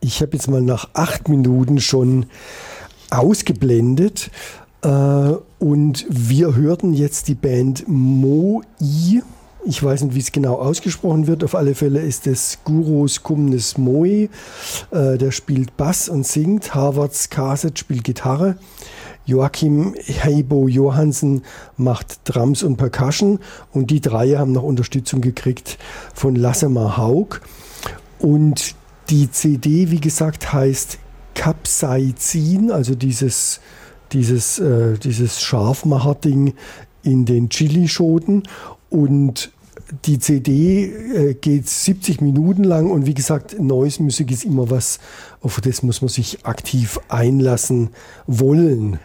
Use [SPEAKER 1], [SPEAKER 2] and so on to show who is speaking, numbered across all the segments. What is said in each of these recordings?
[SPEAKER 1] Ich habe jetzt mal nach 8 Minuten schon ausgeblendet und wir hörten jetzt die Band Moi. Ich weiß nicht, wie es genau ausgesprochen wird. Auf alle Fälle ist es Gurus Kumnes Moi. Der spielt Bass und singt. Harvards Kaset spielt Gitarre. Joachim Heibo Johansen macht Drums und Percussion. Und die drei haben noch Unterstützung gekriegt von Lassemar Haug. Und die CD, wie gesagt, heißt Capsaicin, also dieses Scharfmacher-Ding in den Chilischoten. Und die CD geht 70 Minuten lang und wie gesagt, Noise Music ist immer was, auf das muss man sich aktiv einlassen wollen.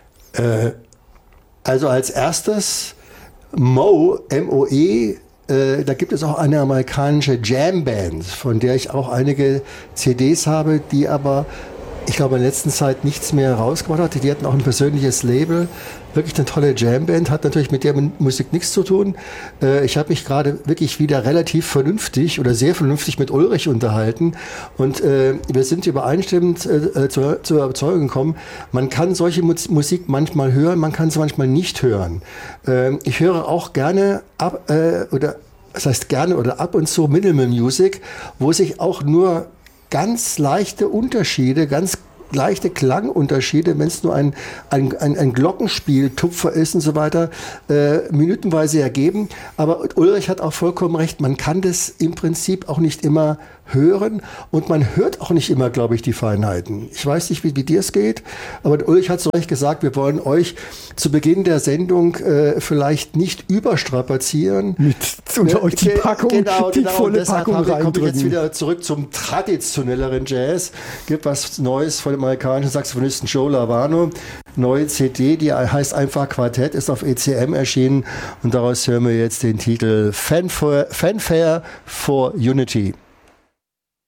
[SPEAKER 2] Also als erstes Mo, M-O-E, da gibt es auch eine amerikanische Jam-Band, von der ich auch einige CDs habe, die aber, ich glaube, in der letzten Zeit nichts mehr rausgebracht hat. Die hatten auch ein persönliches Label. Wirklich eine tolle Jamband, hat natürlich mit der Musik nichts zu tun. Ich habe mich gerade wirklich wieder relativ vernünftig oder sehr vernünftig mit Ulrich unterhalten und wir sind übereinstimmend zur Überzeugung gekommen, man kann solche Musik manchmal hören, man kann sie manchmal nicht hören. Ich höre auch gerne ab und zu Minimal Music, wo sich auch nur ganz leichte Unterschiede, ganz leichte Klangunterschiede, wenn es nur ein Glockenspieltupfer ist und so weiter, minutenweise ergeben. Aber Ulrich hat auch vollkommen recht, man kann das im Prinzip auch nicht immer hören und man hört auch nicht immer, glaube ich, die Feinheiten. Ich weiß nicht, wie dir es geht, aber Ulrich hat so recht gesagt, wir wollen euch zu Beginn der Sendung vielleicht nicht überstrapazieren.
[SPEAKER 1] Unter euch die Packung, die volle Packung reindrücken.
[SPEAKER 2] Komme ich jetzt wieder zurück zum traditionelleren Jazz. Gibt was Neues von dem amerikanischen Saxophonisten Joe Lovano. Neue CD, die heißt einfach Quartett, ist auf ECM erschienen und daraus hören wir jetzt den Titel Fanfare for Unity.